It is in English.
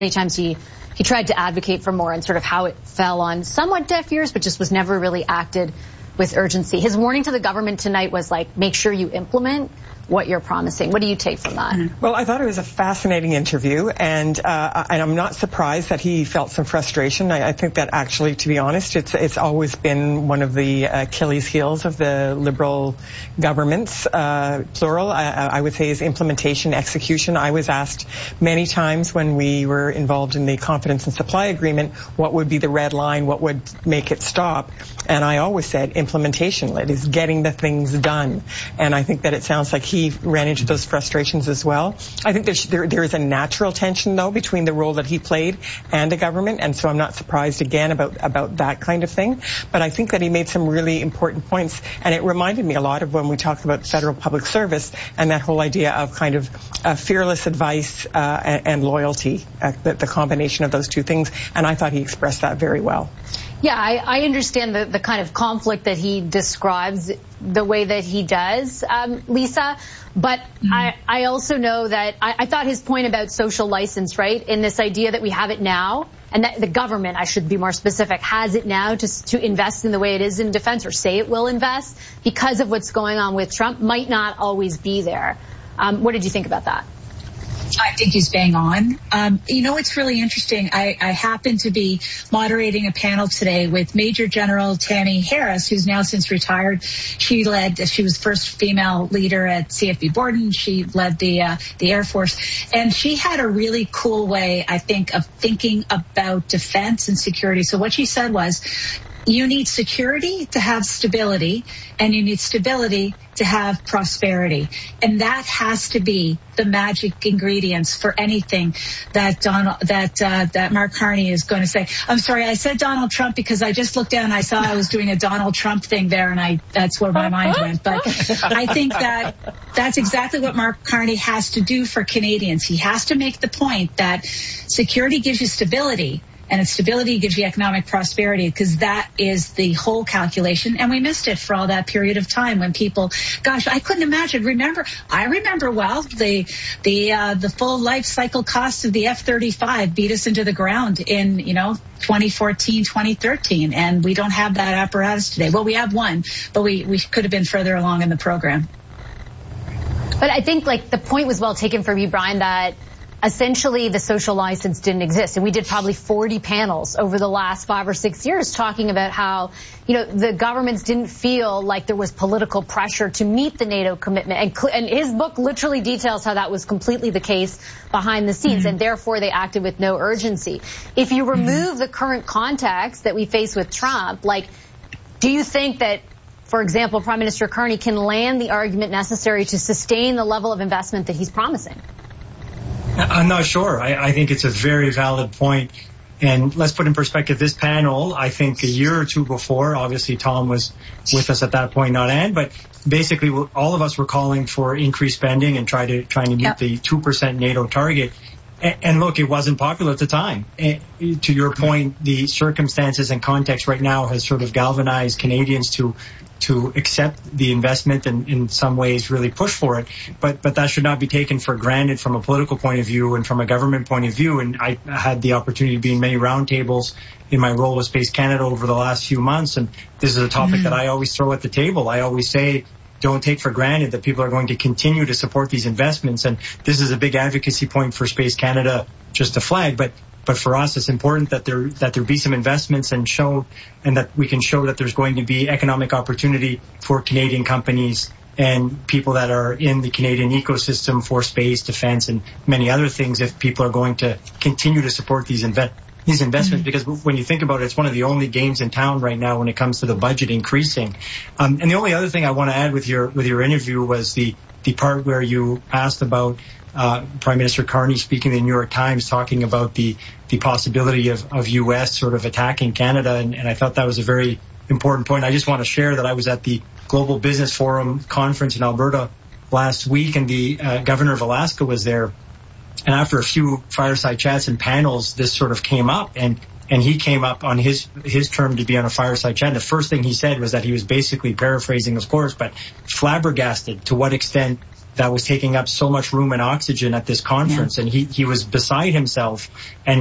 many times he tried to advocate for more and sort of how it fell on somewhat deaf ears, but just was never really acted with urgency. His warning to the government tonight was like, make sure you implement what you're promising. What do you take from that? Well, I thought it was a fascinating interview, and I'm not surprised that he felt some frustration. I think that actually, to be honest, it's always been one of the Achilles heels of the Liberal governments, plural. I would say is implementation, execution. I was asked many times when we were involved in the confidence and supply agreement, what would be the red line, what would make it stop? And I always said implementation. It is getting the things done. And I think that it sounds like he ran into those frustrations as well. I think there is a natural tension, though, between the role that he played and the government, and so I'm not surprised, again, about that kind of thing. But I think that he made some really important points, and it reminded me a lot of when we talked about federal public service and that whole idea of kind of fearless advice and loyalty, the combination of those two things, and I thought he expressed that very well. Yeah, I understand the kind of conflict that he describes the way that he does, Lisa, but I also know that I thought his point about social license, right, in this idea that we have it now, and that the government, I should be more specific, has it now to invest in the way it is in defense, or say it will invest, because of what's going on with Trump, might not always be there. What did you think about that? I think he's bang on. It's really interesting. I happen to be moderating a panel today with Major General Tammy Harris, who's now since retired. She was first female leader at CFB Borden. She led the Air Force. And she had a really cool way, I think, of thinking about defense and security. So what she said was, you need security to have stability, and you need stability to have prosperity. And that has to be the magic ingredients for anything that Mark Carney is going to say. I'm sorry, I said Donald Trump because I just looked down and I saw I was doing a Donald Trump thing there, and that's where my mind went. But I think that's exactly what Mark Carney has to do for Canadians. He has to make the point that security gives you stability, and stability gives you economic prosperity, because that is the whole calculation. And we missed it for all that period of time when people, gosh, I couldn't imagine. I remember well the full life cycle cost of the F-35 beat us into the ground in 2014, 2013, and we don't have that apparatus today. Well, we have one, but we could have been further along in the program. But I think the point was well taken from you, Brian, that essentially the social license didn't exist. And we did probably 40 panels over the last 5 or 6 years talking about how, the governments didn't feel like there was political pressure to meet the NATO commitment. And his book literally details how that was completely the case behind the scenes, and therefore they acted with no urgency. If you remove the current context that we face with Trump, do you think that, for example, Prime Minister Carney can land the argument necessary to sustain the level of investment that he's promising? I'm not sure. I think it's a very valid point. And let's put in perspective this panel. I think a year or two before, obviously Tom was with us at that point, not Anne, but basically all of us were calling for increased spending and trying to meet the 2% NATO target. And look, it wasn't popular at the time. And to your point, the circumstances and context right now has sort of galvanized Canadians to accept the investment and in some ways really push for it. But that should not be taken for granted from a political point of view and from a government point of view. And I had the opportunity to be in many roundtables in my role with Space Canada over the last few months. And this is a topic that I always throw at the table. I always say, don't take for granted that people are going to continue to support these investments. And this is a big advocacy point for Space Canada, just to flag. But for us, it's important that there be some investments and that we can show that there's going to be economic opportunity for Canadian companies and people that are in the Canadian ecosystem for space, defense, and many other things if people are going to continue to support these investments, because when you think about it, it's one of the only games in town right now when it comes to the budget increasing. And the only other thing I want to add with your interview was the part where you asked about Prime Minister Carney speaking in the New York Times, talking about the possibility of U.S. sort of attacking Canada, and I thought that was a very important point. I just want to share that I was at the Global Business Forum conference in Alberta last week, and the governor of Alaska was there. And after a few fireside chats and panels, this sort of came up, and he came up on his term to be on a fireside chat. And the first thing he said was that he was basically paraphrasing, of course, but flabbergasted to what extent that was taking up so much room and oxygen at this conference. And he was beside himself. And